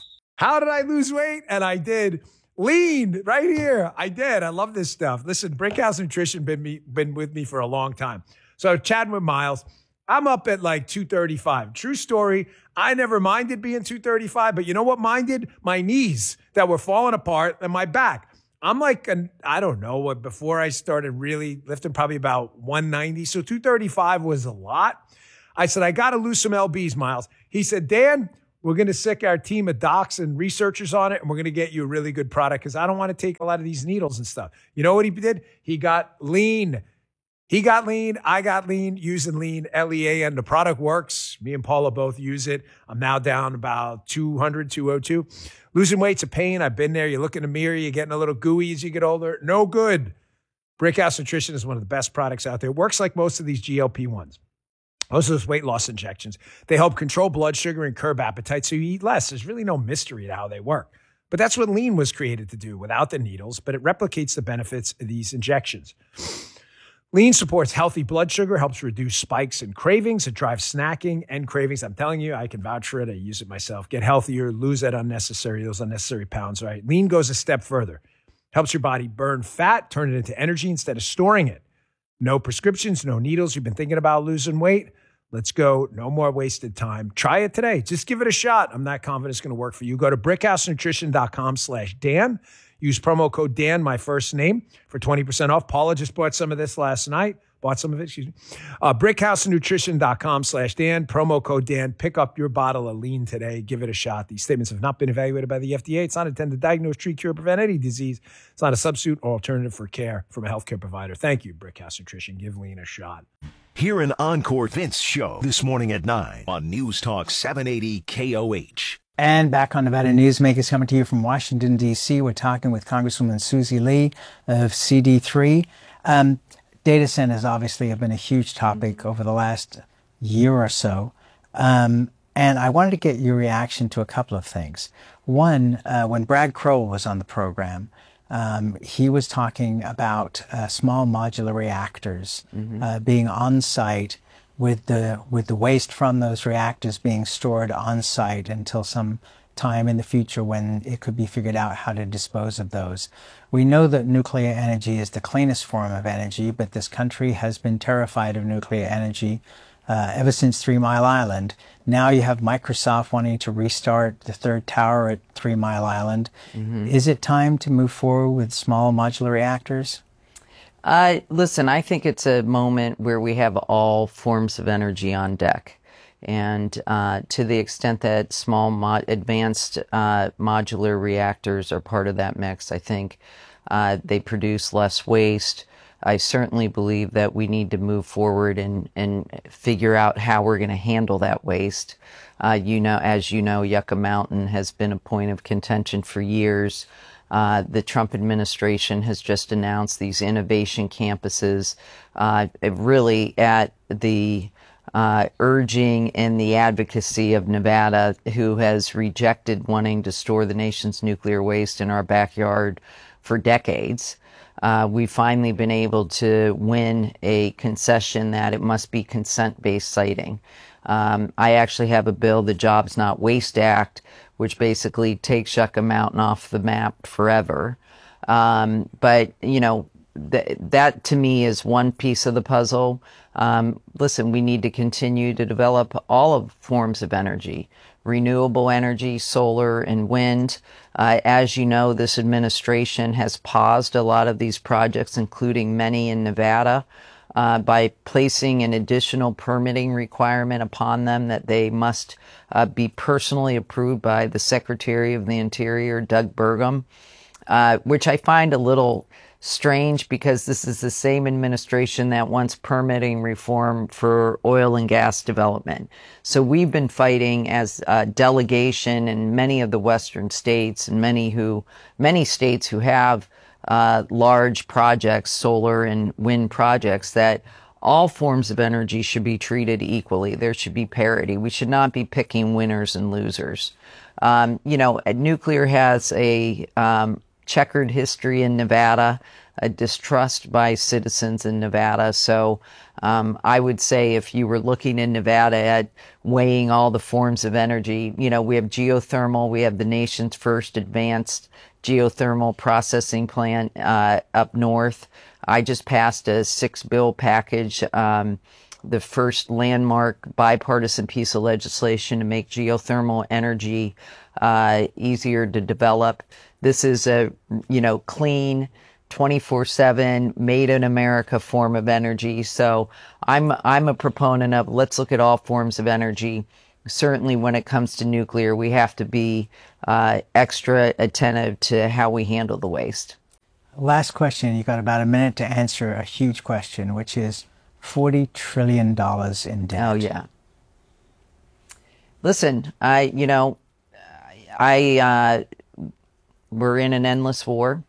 How did I lose weight? And I did. Lean right here. I did. I love this stuff. Listen, Brickhouse Nutrition been me been with me for a long time. So chatting with Miles, I'm up at like two thirty-five. True story. I never minded being two thirty-five, but you know what minded? My knees that were falling apart and my back. I'm like, an, I don't know what, before I started really lifting, probably about one ninety. So two thirty-five was a lot. I said, I got to lose some L Bs, Miles. He said, Dan, we're going to sick our team of docs and researchers on it, and we're going to get you a really good product because I don't want to take a lot of these needles and stuff. You know what he did? He got lean. He got lean. I got lean using lean, L E A N. The product works. Me and Paula both use it. I'm now down about two hundred, two oh two. Losing weight's a pain. I've been there. You look in the mirror, you're getting a little gooey as you get older. No good. Brickhouse Nutrition is one of the best products out there. It works like most of these G L P ones. Most of those weight loss injections. They help control blood sugar and curb appetite so you eat less. There's really no mystery to how they work. But that's what lean was created to do without the needles, but it replicates the benefits of these injections. Lean supports healthy blood sugar, helps reduce spikes and cravings. It drives snacking and cravings. I'm telling you, I can vouch for it. I use it myself. Get healthier, lose that unnecessary, those unnecessary pounds, right? Lean goes a step further. Helps your body burn fat, turn it into energy instead of storing it. No prescriptions, no needles. You've been thinking about losing weight? Let's go. No more wasted time. Try it today. Just give it a shot. I'm not confident it's going to work for you. Go to brickhousenutrition.com slash Dan. Use promo code Dan, my first name, for twenty percent off. Paula just bought some of this last night. Bought some of it, excuse me. Uh, brickhousenutrition.com slash Dan. Promo code Dan. Pick up your bottle of lean today. Give it a shot. These statements have not been evaluated by the F D A. It's not intended to diagnose, treat, cure, prevent any disease. It's not a substitute or alternative for care from a healthcare provider. Thank you, Brickhouse Nutrition. Give lean a shot. Hear an Encore Vince show this morning at nine on News Talk seven eighty K O H. And back on Nevada Newsmakers, coming to you from Washington, D C, we're talking with Congresswoman Susie Lee of C D three. Um, data centers obviously have been a huge topic over the last year or so. Um, and I wanted to get your reaction to a couple of things. One, uh, when Brad Crowell was on the program, um, he was talking about uh, small modular reactors mm-hmm. uh, being on site, with the with the waste from those reactors being stored on site until some time in the future when it could be figured out how to dispose of those. We know that nuclear energy is the cleanest form of energy, but this country has been terrified of nuclear energy uh, ever since Three Mile Island. Now you have Microsoft wanting to restart the third tower at Three Mile Island. Mm-hmm. Is it time to move forward with small modular reactors? Uh, listen, I think it's a moment where we have all forms of energy on deck. And uh, to the extent that small mod- advanced uh, modular reactors are part of that mix, I think uh, they produce less waste. I certainly believe that we need to move forward and, and figure out how we're going to handle that waste. Uh, you know, as you know, Yucca Mountain has been a point of contention for years. Uh, the Trump administration has just announced these innovation campuses, uh, really at the uh, urging and the advocacy of Nevada, who has rejected wanting to store the nation's nuclear waste in our backyard for decades. Uh, we've finally been able to win a concession that it must be consent-based siting. Um, I actually have a bill, the Jobs Not Waste Act, which basically takes Yucca Mountain off the map forever. Um, but, you know, th- that to me is one piece of the puzzle. Um, listen, we need to continue to develop all of forms of energy, renewable energy, solar and wind. Uh, as you know, this administration has paused a lot of these projects, including many in Nevada, Uh, by placing an additional permitting requirement upon them that they must uh, be personally approved by the Secretary of the Interior, Doug Burgum, uh, which I find a little strange because this is the same administration that wants permitting reform for oil and gas development. So we've been fighting as a delegation in many of the Western states and many who, many states who have Uh, large projects, solar and wind projects, that all forms of energy should be treated equally. There should be parity. We should not be picking winners and losers. Um, you know, nuclear has a um, checkered history in Nevada, a distrust by citizens in Nevada. So um, I would say if you were looking in Nevada at weighing all the forms of energy, you know, we have geothermal, we have the nation's first advanced geothermal processing plant uh, up north. I just passed a six bill package um, the first landmark bipartisan piece of legislation to make geothermal energy uh, easier to develop. This is a, you know, clean, twenty-four seven, made in America form of energy. So I'm I'm a proponent of let's look at all forms of energy. Certainly when it comes to nuclear, we have to be uh, extra attentive to how we handle the waste. Last question. You got about a minute to answer a huge question, which is forty trillion dollars in debt. Oh, yeah. Listen, I, you know, I, uh, we're in an endless war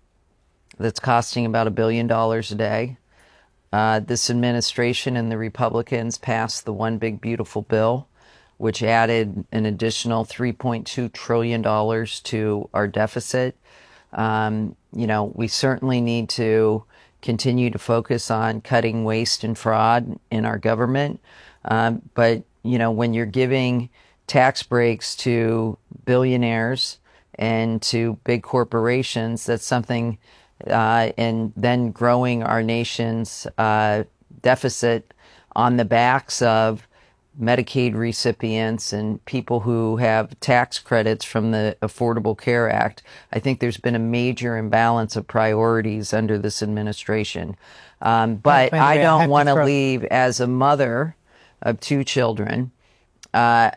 that's costing about a billion dollars a day. Uh, this administration and the Republicans passed the One Big Beautiful Bill, which added an additional three point two trillion dollars to our deficit. Um, you know, we certainly need to continue to focus on cutting waste and fraud in our government. Um, but, you know, when you're giving tax breaks to billionaires and to big corporations, that's something, uh, and then growing our nation's uh, deficit on the backs of Medicaid recipients and people who have tax credits from the Affordable Care Act. I think there's been a major imbalance of priorities under this administration. Um, but By the way, I I don't have to want to throw- leave as a mother of two children. Uh,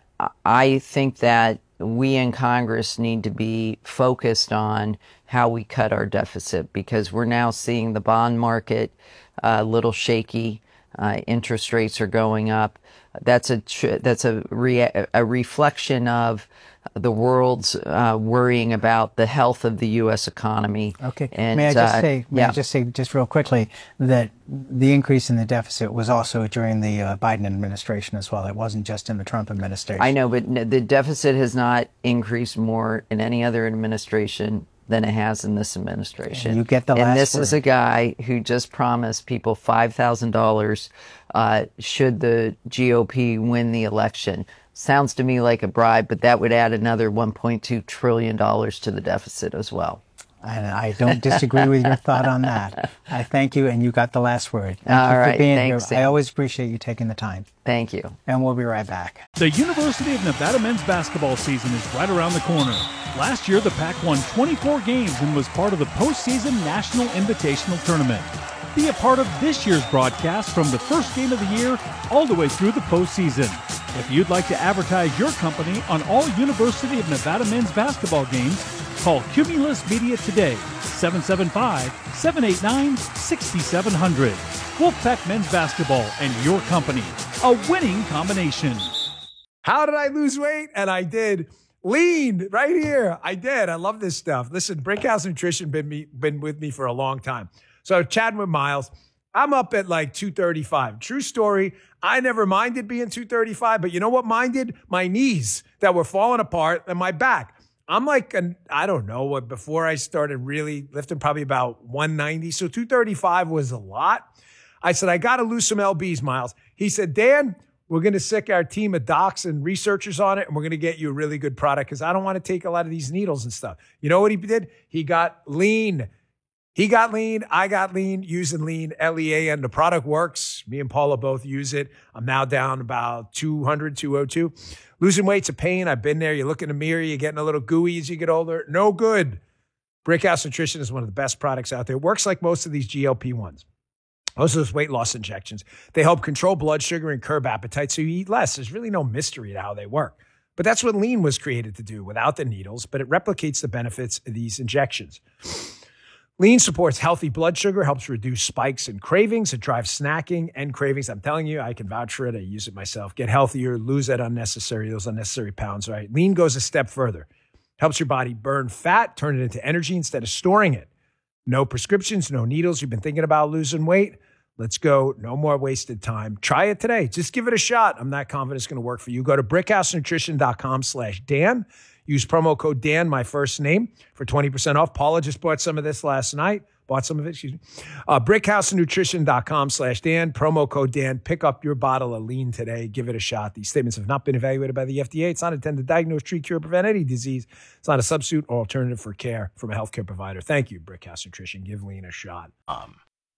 I think that we in Congress need to be focused on how we cut our deficit, because we're now seeing the bond market a little shaky. Uh, interest rates are going up. That's a tr- that's a rea- a reflection of the world's uh, worrying about the health of the U S economy. Okay. And, may I just uh, say, may yeah. I just say, just real quickly, that the increase in the deficit was also during the uh, Biden administration as well. It wasn't just in the Trump administration. I know, but n- the deficit has not increased more in any other administration than it has in this administration. And you get the and last this word. is a guy who just promised people five thousand dollars uh, should the G O P win the election. Sounds to me like a bribe, but that would add another one point two trillion dollars to the deficit as well. And I don't disagree with your thought on that. I thank you, and you got the last word. Thank All you for right, being thanks, here. I Sam. always appreciate you taking the time. Thank you. And we'll be right back. The University of Nevada men's basketball season is right around the corner. Last year, the Pac won twenty-four games and was part of the postseason National Invitational Tournament. Be a part of this year's broadcast from the first game of the year all the way through the postseason. If you'd like to advertise your company on all University of Nevada men's basketball games, call Cumulus Media today, seven seven five, seven eight nine, six seven zero zero. Wolfpack Men's Basketball and your company, a winning combination. How did I lose weight? And I did. Lean right here. I did. I love this stuff. Listen, Brickhouse Nutrition been me been with me for a long time. So chatting with Miles, I'm up at like two thirty-five. True story. I never minded being two thirty-five, but you know what minded? My knees that were falling apart and my back. I'm like, an, I don't know what, before I started really lifting, probably about one ninety. So two thirty-five was a lot. I said, I got to lose some L Bs, Miles. He said, Dan, we're going to sick our team of docs and researchers on it, and we're going to get you a really good product because I don't want to take a lot of these needles and stuff. You know what he did? He got lean. He got lean. I got lean using lean, L E A, and the product works. Me and Paula both use it. I'm now down about two hundred, two oh two. Losing weight's a pain. I've been there. You look in the mirror, you're getting a little gooey as you get older. No good. Brickhouse Nutrition is one of the best products out there. It works like most of these G L P ones. Most of those weight loss injections. They help control blood sugar and curb appetite so you eat less. There's really no mystery to how they work. But that's what lean was created to do without the needles, but it replicates the benefits of these injections. Lean supports healthy blood sugar, helps reduce spikes and cravings. It drives snacking and cravings. I'm telling you, I can vouch for it. I use it myself. Get healthier, lose that unnecessary, those unnecessary pounds, right? Lean goes a step further. Helps your body burn fat, turn it into energy instead of storing it. No prescriptions, no needles. You've been thinking about losing weight? Let's go. No more wasted time. Try it today. Just give it a shot. I'm not confident it's going to work for you. Go to brickhousenutrition.com slash Dan. Use promo code Dan, my first name, for twenty percent off. Paula just bought some of this last night. Bought some of it, excuse me. Uh, brickhousenutrition.com slash Dan. Promo code Dan. Pick up your bottle of lean today. Give it a shot. These statements have not been evaluated by the F D A. It's not intended to diagnose, treat, cure, prevent any disease. It's not a substitute or alternative for care from a healthcare provider. Thank you, Brickhouse Nutrition. Give lean a shot. Um.